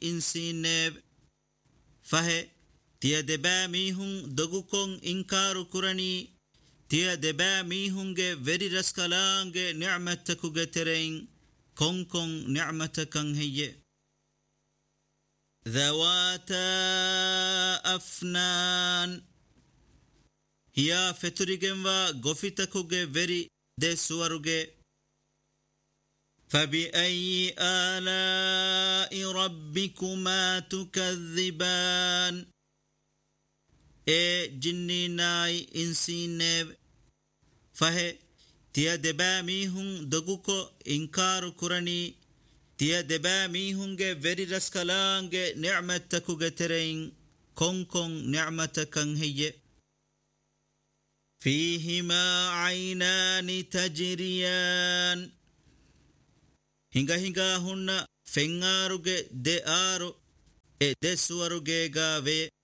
إنسينيب فهي تيا دبا ميهن دغوكون إنكار كرني تيا دبا ميهنجي فيري رسكالانجي نعمتكوغي ترين كون نعمتكن هي ذواتا أفنان هي فتريجنوا غوفيتكوغي فيري دي سواروغي فبأي آلاء ربكما تكذبان جنيناي إنسينيب فهي تيا دبا ميهن دغوكو إنكار كرني تيا دبا ميهنجي فيري رسكالانجي نعمتكوغي ترين كون نعمتكن هي فيهما عينان تجريان هنگا هن فنگاروغي دي آرو دي سواروغي غاوي